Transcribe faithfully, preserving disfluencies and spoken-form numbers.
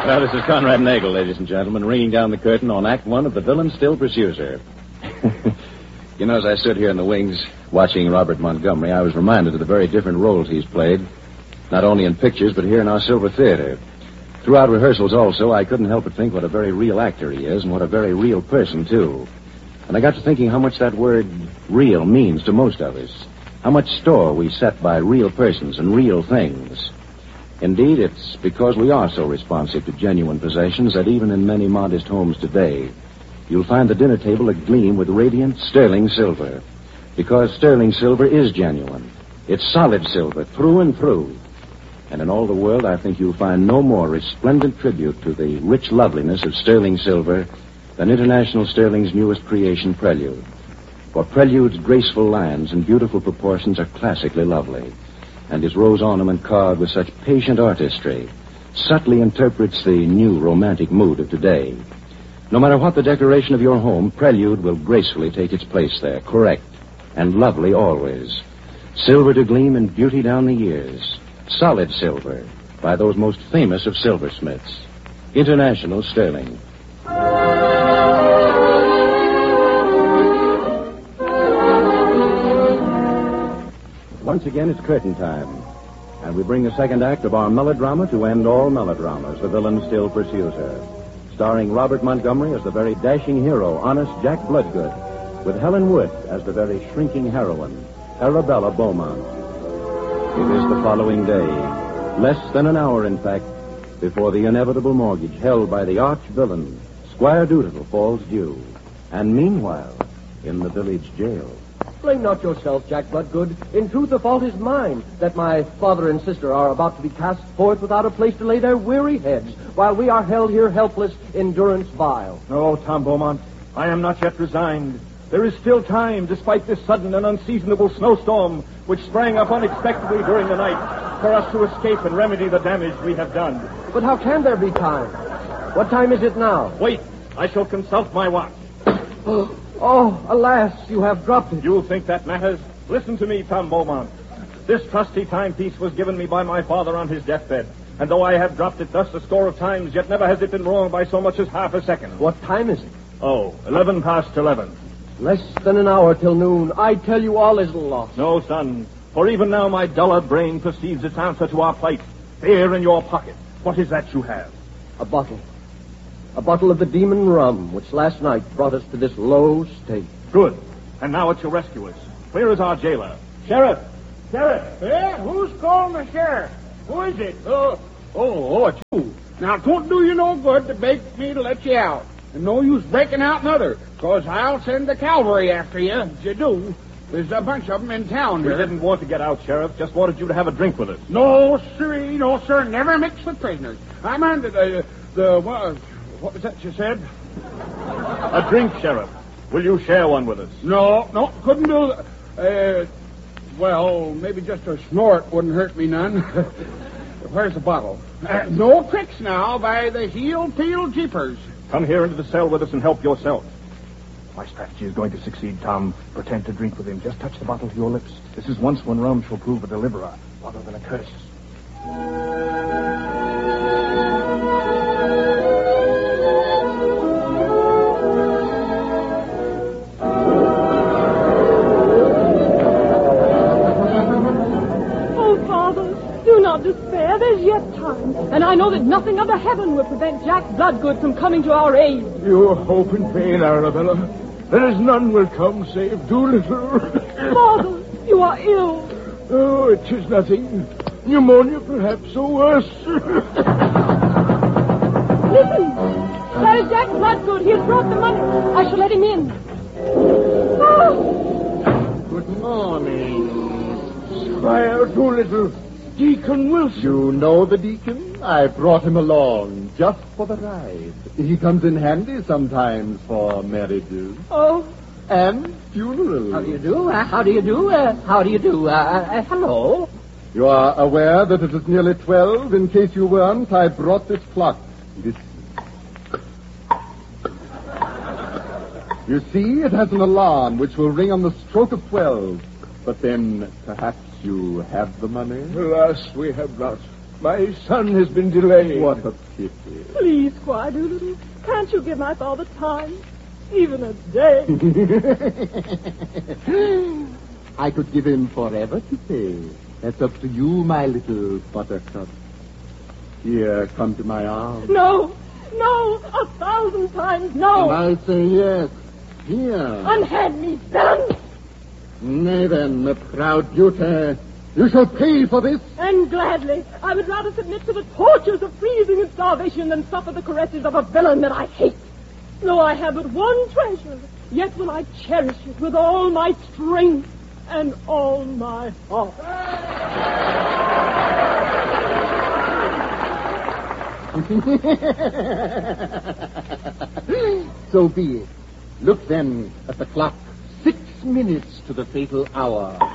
Well, this is Conrad Nagel, ladies and gentlemen, ringing down the curtain on Act One of The Villain Still Pursues Her. You know, as I stood here in the wings watching Robert Montgomery, I was reminded of the very different roles he's played, not only in pictures, but here in our Silver Theater. Throughout rehearsals also, I couldn't help but think what a very real actor he is, and what a very real person, too. And I got to thinking how much that word real means to most of us. How much store we set by real persons and real things. Indeed, it's because we are so responsive to genuine possessions that even in many modest homes today, you'll find the dinner table agleam with radiant sterling silver. Because sterling silver is genuine. It's solid silver, through and through. And in all the world, I think you'll find no more resplendent tribute to the rich loveliness of sterling silver than International Sterling's newest creation, Prelude. For Prelude's graceful lines and beautiful proportions are classically lovely, and his rose ornament carved with such patient artistry subtly interprets the new romantic mood of today. No matter what the decoration of your home, Prelude will gracefully take its place there, correct and lovely always. Silver to gleam in beauty down the years. Solid silver by those most famous of silversmiths. International Sterling. Once again, it's curtain time. And we bring the second act of our melodrama to end all melodramas. The Villain Still Pursues Her. Starring Robert Montgomery as the very dashing hero, honest Jack Bloodgood, with Helen Wood as the very shrinking heroine, Arabella Beaumont. It is the following day, less than an hour, in fact, before the inevitable mortgage held by the arch-villain, Squire Dutiful, falls due. And meanwhile, in the village jail... Blame not yourself, Jack Bloodgood. In truth, the fault is mine, that my father and sister are about to be cast forth without a place to lay their weary heads, while we are held here helpless in durance vile. No, Tom Beaumont, I am not yet resigned. There is still time, despite this sudden and unseasonable snowstorm, which sprang up unexpectedly during the night, for us to escape and remedy the damage we have done. But how can there be time? What time is it now? Wait, I shall consult my watch. Oh, alas, you have dropped it. You think that matters? Listen to me, Tom Beaumont. This trusty timepiece was given me by my father on his deathbed. And though I have dropped it thus a score of times, yet never has it been wrong by so much as half a second. What time is it? Oh, eleven past eleven. Less than an hour till noon. I tell you, all is lost. No, son. For even now my duller brain perceives its answer to our plight. There in your pocket. What is that you have? A bottle. A bottle of the demon rum, which last night brought us to this low state. Good. And now it's your rescuers. Where is our jailer? Sheriff! Sheriff! Yeah, who's calling the sheriff? Who is it? Uh, oh, oh, it's you. Now, it won't do you no good to beg me to let you out. And no use breaking out another, because I'll send the cavalry after you, if you do. There's a bunch of them in town We here. didn't want to get out, Sheriff. Just wanted you to have a drink with us. No, sir, no, sir. Never mix with prisoners. I'm under the, the, what, what was that you said? A drink, Sheriff. Will you share one with us? No, no, couldn't do that. Uh, well, maybe just a snort wouldn't hurt me none. Where's the bottle? Uh, no tricks now by the heel-peel jeepers. Come here into the cell with us and help yourself. My strategy is going to succeed, Tom. Pretend to drink with him. Just touch the bottle to your lips. This is once when rum shall prove a deliverer rather than a curse. Oh, Father, do not despair. There's yet time. And I know that nothing under heaven will prevent Jack Bloodgood from coming to our aid. You hope and pray, Arabella. There is none will come save Doolittle. Father, you are ill. Oh, it is nothing. Pneumonia, perhaps, or worse. Listen. There is Jack Bloodgood. He has brought the money. I shall let him in. Oh. Good morning. Squire Doolittle. Deacon Wilson. You know the deacon? I brought him along just for the ride. He comes in handy sometimes for marriages Oh. and funerals. How do you do? Uh, how do you do? Uh, how do you do? Uh, uh, hello? You are aware that it is nearly twelve. In case you weren't, I brought this clock. Listen. You see, it has an alarm which will ring on the stroke of twelve. But then, perhaps you have the money? Alas, we have not. My son has been delayed. What a pity. Please, Squire Doolittle, can't you give my father time? Even a day. I could give him forever to pay. That's up to you, my little buttercup. Here, come to my arms. No, no, a thousand times no. And I say yes. Here. Unhand me, villain. Nay then, the proud duty. You shall pay for this. And gladly. I would rather submit to the tortures of freezing and starvation than suffer the caresses of a villain that I hate. Though I have but one treasure, yet will I cherish it with all my strength and all my heart. So be it. Look then at the clock. Six minutes to the fatal hour.